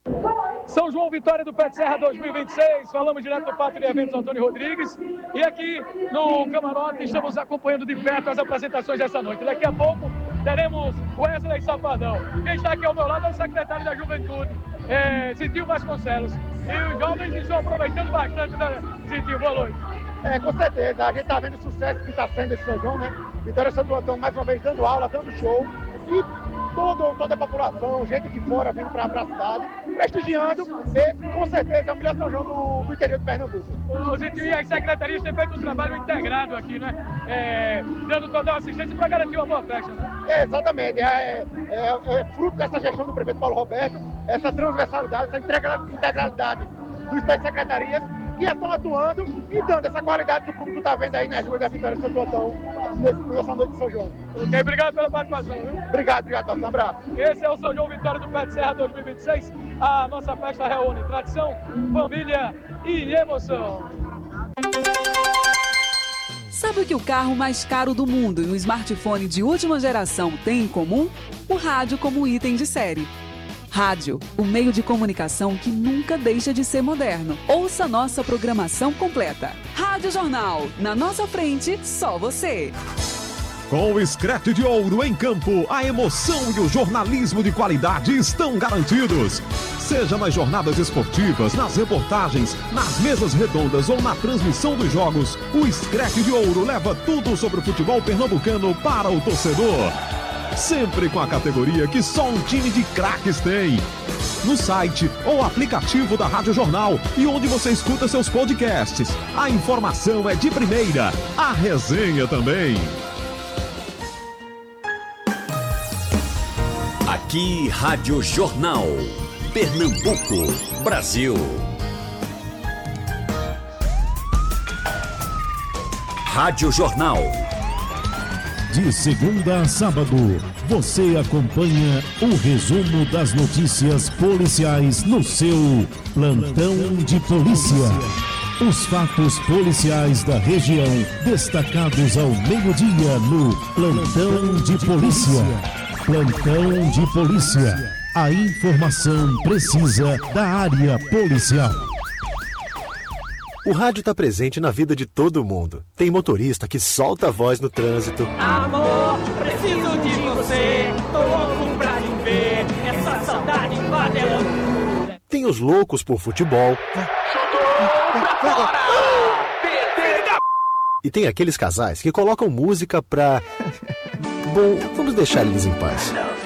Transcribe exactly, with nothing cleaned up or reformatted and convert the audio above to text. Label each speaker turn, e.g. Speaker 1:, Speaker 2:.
Speaker 1: São João Vitória do Pé de Serra dois mil e vinte e seis, falamos direto do Pátio de Eventos Antônio Rodrigues e aqui no camarote estamos acompanhando de perto as apresentações dessa noite. Daqui a pouco teremos Wesley Safadão. Quem está aqui ao meu lado é o secretário da Juventude, é, Zitinho Vasconcelos. E os jovens estão aproveitando bastante, né, Zitinho? Boa noite.
Speaker 2: É, com certeza, a gente está vendo o sucesso que está sendo esse São João, né? Vitória Santo Antão mais uma vez dando aula, dando show e todo, toda a população, gente de fora vindo para a cidade, prestigiando e com certeza é o melhor São João do, do interior de Pernambuco.
Speaker 1: O Zitinho e as secretarias têm feito um trabalho integrado aqui, né? É, dando toda a assistência para garantir uma boa festa, né?
Speaker 2: É, exatamente, é, é, é fruto dessa gestão do prefeito Paulo Roberto, essa transversalidade, essa integralidade dos das secretarias que estão atuando e dando essa qualidade que o público está vendo aí nas ruas da Vitória Santo Antão nessa noite de São João.
Speaker 1: Ok, obrigado pela participação, viu?
Speaker 2: Obrigado, obrigado, um abraço.
Speaker 1: Esse é o São João Vitória do Pé de Serra dois mil e vinte e seis. A nossa festa reúne tradição, família e emoção.
Speaker 3: Sabe o que o carro mais caro do mundo e um smartphone de última geração têm em comum? O rádio como item de série. Rádio, o meio de comunicação que nunca deixa de ser moderno. Ouça nossa programação completa. Rádio Jornal, na nossa frente, só você.
Speaker 4: Com o Screte de Ouro em campo, a emoção e o jornalismo de qualidade estão garantidos. Seja nas jornadas esportivas, nas reportagens, nas mesas redondas ou na transmissão dos jogos, o Screte de Ouro leva tudo sobre o futebol pernambucano para o torcedor. Sempre com a categoria que só um time de craques tem. No site ou aplicativo da Rádio Jornal e onde você escuta seus podcasts. A informação é de primeira, a resenha também.
Speaker 5: Aqui, Rádio Jornal. Pernambuco, Brasil. Rádio Jornal.
Speaker 6: De segunda a sábado, você acompanha o resumo das notícias policiais no seu Plantão de Polícia. Os fatos policiais da região, destacados ao meio-dia no Plantão de Polícia. Plantão de Polícia. A informação precisa da área policial.
Speaker 7: O rádio está presente na vida de todo mundo. Tem motorista que solta a voz no trânsito.
Speaker 8: Amor, preciso de você, tô louco pra te ver, essa saudade invade a loucura.
Speaker 7: Tem os loucos por futebol.
Speaker 8: Chutou pra fora!
Speaker 7: E tem aqueles casais que colocam música pra... Bom, vamos deixar eles em paz.